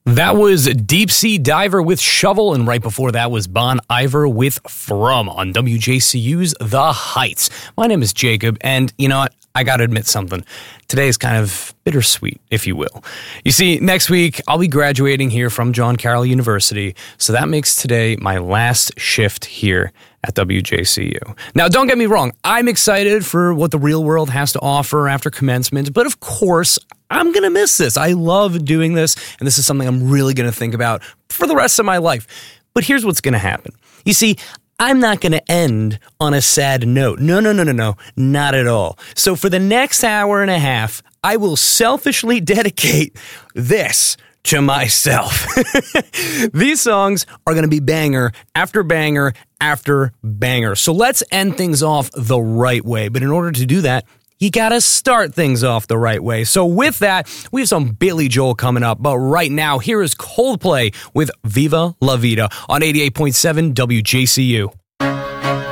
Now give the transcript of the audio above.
That was Deep Sea Diver with Shovel, and right before that was Bon Iver with From on WJCU's The Heights. My name is Jacob, and you know what? I gotta admit something. Today is kind of bittersweet, if you will. You see, next week, I'll be graduating here from John Carroll University, so that makes today my last shift here at WJCU. Now, don't get me wrong. I'm excited for what the real world has to offer after commencement, but of course, I'm going to miss this. I love doing this, and this is something I'm really going to think about for the rest of my life. But here's what's going to happen. You see, I'm not going to end on a sad note. No, not at all. So for the next hour and a half, I will selfishly dedicate this to myself. These songs are going to be banger after banger after banger. So let's end things off the right way. But in order to do that, you gotta start things off the right way. So with that, we have some Billy Joel coming up. But right now, here is Coldplay with Viva La Vida on 88.7 WJCU.